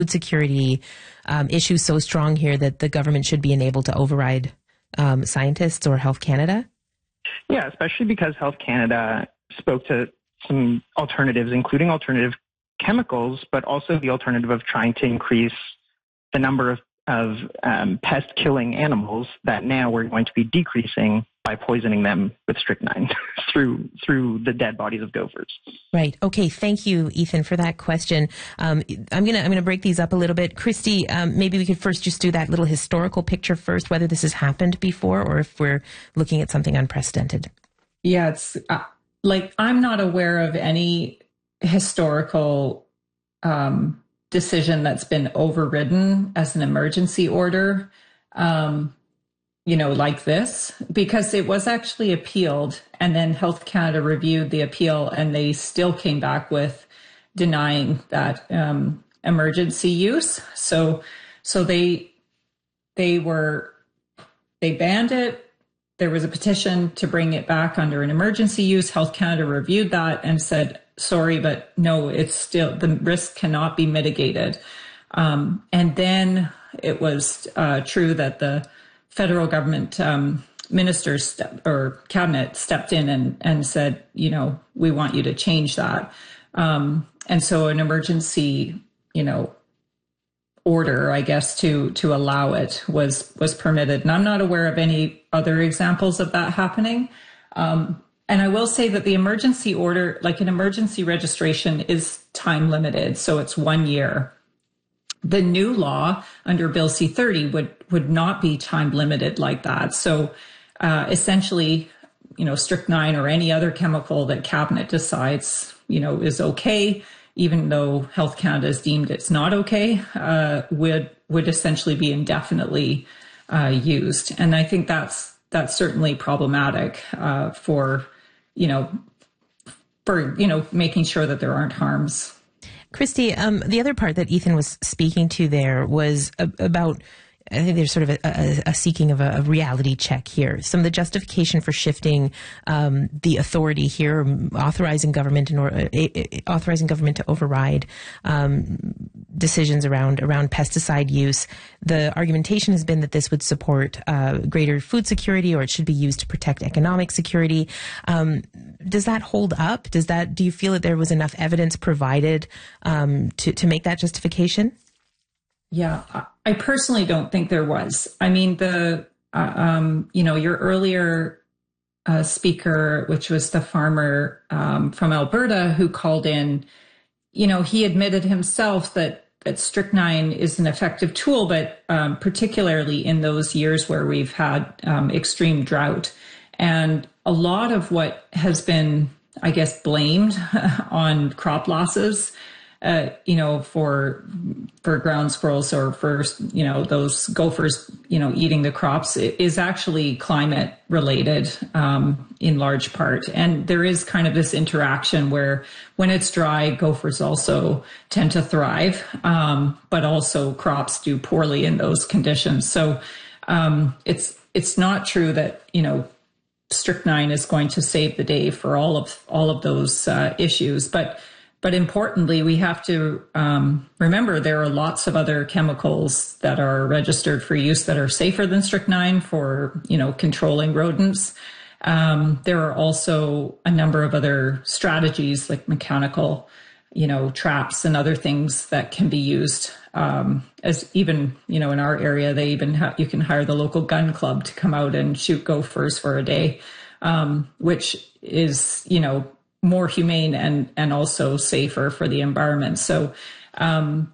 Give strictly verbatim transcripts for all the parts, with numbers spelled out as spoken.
food security um, issue so strong here that the government should be enabled to override um, scientists or Health Canada? Yeah, especially because Health Canada spoke to some alternatives, including alternative chemicals, but also the alternative of trying to increase the number of, of um, pest-killing animals that now we're going to be decreasing by poisoning them with strychnine through through the dead bodies of gophers. Right. Okay. Thank you, Ethan, for that question. Um, I'm gonna I'm gonna break these up a little bit. Christy, um, maybe we could first just do that little historical picture first, whether this has happened before or if we're looking at something unprecedented. Yeah, it's uh, like I'm not aware of any historical um, decision that's been overridden as an emergency order. Um, you know, like this, because it was actually appealed, and then Health Canada reviewed the appeal, and they still came back with denying that um, emergency use. So, so they they were they banned it. There was a petition to bring it back under an emergency use. Health Canada reviewed that and said, sorry, but no, it's still, the risk cannot be mitigated. Um, and then it was uh, true that the federal government um, ministers step, or cabinet stepped in and, and said, you know, we want you to change that. Um, and so an emergency, you know, order, I guess, to to allow it was was permitted. And I'm not aware of any other examples of that happening. Um, and I will say that the emergency order, like an emergency registration, is time limited. So it's one year. The new law under Bill C thirty would, would not be time limited like that. So uh, essentially, you know, strychnine or any other chemical that cabinet decides, you know, is okay, even though Health Canada has deemed it's not okay, uh, would would essentially be indefinitely uh, used. And I think that's that's certainly problematic uh, for, you know, for, you know, making sure that there aren't harms. Christy, um, the other part that Ethan was speaking to there was a- about, I think there's sort of a, a, a seeking of a, a reality check here. Some of the justification for shifting um, the authority here, authorizing government and or, uh, authorizing government to override um, decisions around around pesticide use. The argumentation has been that this would support uh, greater food security, or it should be used to protect economic security. Um, does that hold up? Does that? Do you feel that there was enough evidence provided um, to to make that justification? Yeah, I personally don't think there was. I mean, the, uh, um, you know, your earlier uh, speaker, which was the farmer um, from Alberta who called in, you know, he admitted himself that, that strychnine is an effective tool, but um, particularly in those years where we've had um, extreme drought. And a lot of what has been, I guess, blamed on crop losses, Uh, you know, for for ground squirrels or for, you know, those gophers, you know, eating the crops is actually climate related um, in large part. And there is kind of this interaction where when it's dry, gophers also tend to thrive, um, but also crops do poorly in those conditions. So um, it's it's not true that, you know, strychnine is going to save the day for all of all of those uh, issues, but But importantly, we have to um, remember there are lots of other chemicals that are registered for use that are safer than strychnine for, you know, controlling rodents. Um, there are also a number of other strategies like mechanical, you know, traps and other things that can be used. Um, as even, you know, in our area, they even have, you can hire the local gun club to come out and shoot gophers for a day, um, which is, you know, more humane and, and also safer for the environment. So um,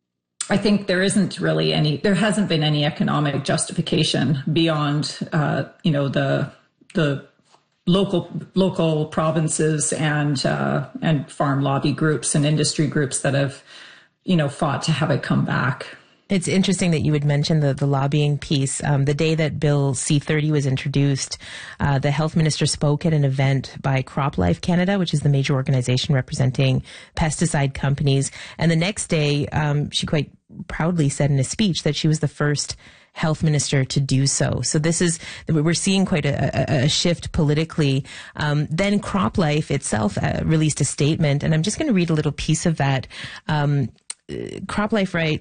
I think there isn't really any, there hasn't been any economic justification beyond, uh, you know, the the local local provinces and uh, and farm lobby groups and industry groups that have, you know, fought to have it come back. It's interesting that you would mention the, the lobbying piece. Um, the day that Bill C thirty was introduced, uh, the health minister spoke at an event by CropLife Canada, which is the major organization representing pesticide companies. And the next day, um, she quite proudly said in a speech that she was the first health minister to do so. So this is, we're seeing quite a, a, a shift politically. Um, then CropLife itself uh, released a statement, and I'm just going to read a little piece of that. Um, CropLife, right,